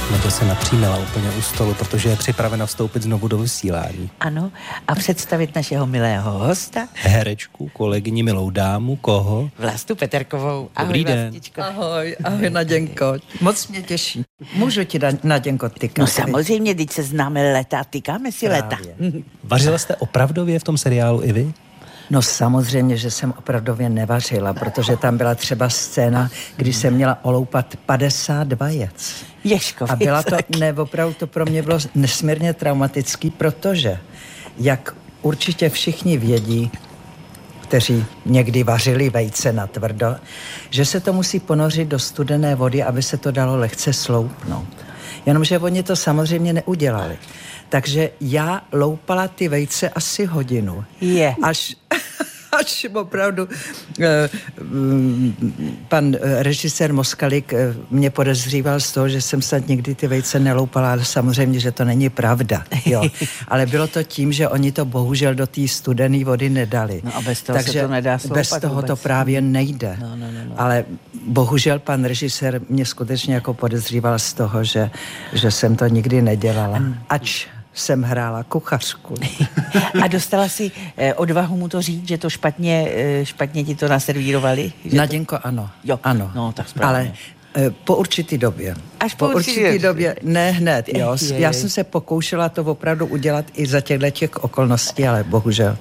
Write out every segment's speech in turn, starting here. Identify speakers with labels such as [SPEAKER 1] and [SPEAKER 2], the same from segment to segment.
[SPEAKER 1] Neďo se napřímila úplně u stolu, protože je připravena vstoupit znovu do vysílání.
[SPEAKER 2] Ano, a představit našeho milého hosta.
[SPEAKER 1] Herečku, kolegyni, milou dámu, koho?
[SPEAKER 2] Vlastu Peterkovou.
[SPEAKER 1] Dobrý den.
[SPEAKER 2] Vlastičko.
[SPEAKER 3] Ahoj Naděnko. Moc mě těší. Můžu ti Naděnko tykat?
[SPEAKER 2] No samozřejmě, teď se známe leta, tykáme si leta.
[SPEAKER 1] Vařila jste opravdově v tom seriálu i vy?
[SPEAKER 3] No samozřejmě, že jsem opravdově nevařila, protože tam byla třeba scéna, kdy jsem měla oloupat 50 vajec.
[SPEAKER 2] Ježko,
[SPEAKER 3] a byla to, opravdu to pro mě bylo nesmírně traumatický, protože, jak určitě všichni vědí, kteří někdy vařili vejce natvrdo, že se to musí ponořit do studené vody, aby se to dalo lehce sloupnout. Jenomže oni to samozřejmě neudělali. Takže já loupala ty vejce asi hodinu. Až opravdu pan režisér Moskalik mě podezříval z toho, že jsem snad nikdy ty vejce neloupala, ale samozřejmě, že to není pravda. Jo. Ale bylo to tím, že oni to bohužel do té studené vody nedali.
[SPEAKER 2] No a bez toho se to nedá sloupat.
[SPEAKER 3] Bez toho vůbec to právě nejde. No. Ale bohužel pan režisér mě skutečně jako podezříval z toho, že jsem to nikdy nedělala. Ač jsem hrála kuchařku.
[SPEAKER 2] A dostala si odvahu mu to říct, že to špatně ti to naservírovali?
[SPEAKER 3] Naděnko, ano.
[SPEAKER 2] Jo.
[SPEAKER 3] Ano.
[SPEAKER 2] No, tak správně.
[SPEAKER 3] Ale po určitý době.
[SPEAKER 2] Až po určitý
[SPEAKER 3] době. Ne hned, jo. Já jsem se pokoušela to opravdu udělat i za těch okolností, ale bohužel.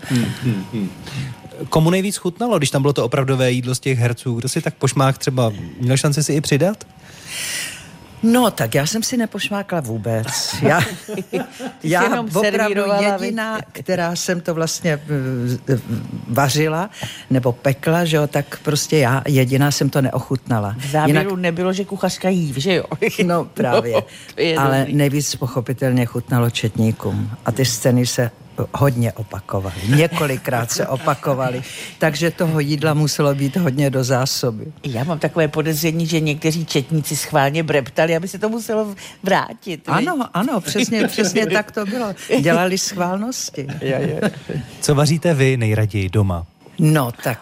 [SPEAKER 1] Komu nejvíc chutnalo, když tam bylo to opravdové jídlo z těch herců? Kdo si tak pošmák třeba měl šanci si i přidat?
[SPEAKER 3] No, tak já jsem si nepošmákla vůbec. Já opravdu jediná, která jsem to vlastně vařila nebo pekla, že jo, tak prostě já jediná jsem to neochutnala.
[SPEAKER 2] V závěru nebylo, že kuchařka jí, že jo?
[SPEAKER 3] No právě. Ale nejvíc pochopitelně chutnalo četníkům. A ty scény se hodně opakovaly. Několikrát se opakovaly. Takže toho jídla muselo být hodně do zásoby.
[SPEAKER 2] Já mám takové podezření, že někteří četníci schválně breptali, aby se to muselo vrátit.
[SPEAKER 3] Ano, přesně tak to bylo. Dělali schválnosti.
[SPEAKER 1] Co vaříte vy nejraději doma?
[SPEAKER 3] No, tak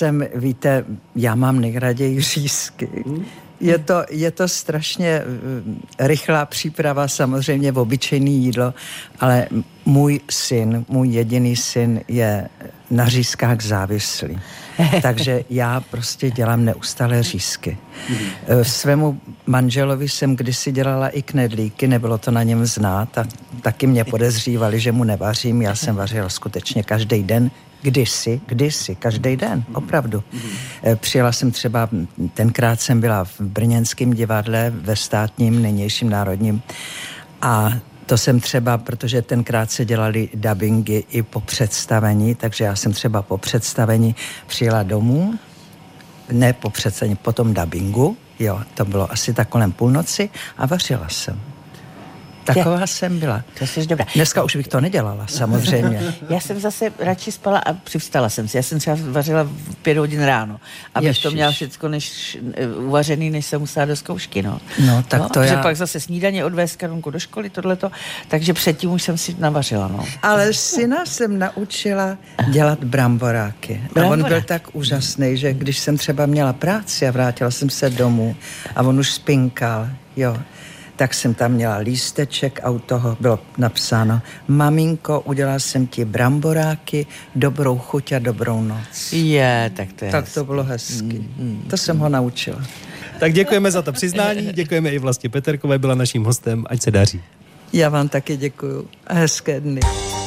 [SPEAKER 3] já mám nejraději řízky. Je to strašně rychlá příprava, samozřejmě v obyčejné jídlo, ale můj jediný syn je na řízkách závislý. Takže já prostě dělám neustále řízky. Svému manželovi jsem kdysi dělala i knedlíky, nebylo to na něm znát a taky mě podezřívali, že mu nevařím. Já jsem vařila skutečně každý den. Kdysi, každý den, opravdu. Přijela jsem třeba, tenkrát jsem byla v brněnském divadle, ve státním, nynějším národním a to jsem třeba, protože tenkrát se dělali dabingy i po představení, takže já jsem třeba po představení přijela domů, ne po představení, po tom dabingu, jo, to bylo asi tak kolem půlnoci a vařila jsem. Taková jsem byla.
[SPEAKER 2] To jsi dobrá.
[SPEAKER 3] Dneska už bych to nedělala, samozřejmě.
[SPEAKER 2] Já jsem zase radši spala a přivstala jsem si. Já jsem třeba vařila v 5 hodin ráno, abych to měla všecko uvařený, než jsem musela do zkoušky, no.
[SPEAKER 3] No, tak to já...
[SPEAKER 2] pak zase snídaně odvést Karunku do školy, tohleto, takže předtím už jsem si navařila, no.
[SPEAKER 3] Ale syna jsem naučila dělat bramboráky. A on byl tak úžasný, že když jsem třeba měla práci a vrátila jsem se domů a on už spinkal, jo, tak jsem tam měla lísteček a u toho bylo napsáno: maminko, udělala jsem ti bramboráky, dobrou chuť a dobrou noc. Tak to bylo hezky. To jsem ho naučila.
[SPEAKER 1] Tak děkujeme za to přiznání, děkujeme i Vlastě Peterkové, byla naším hostem, ať se daří.
[SPEAKER 3] Já vám taky děkuju a hezké dny.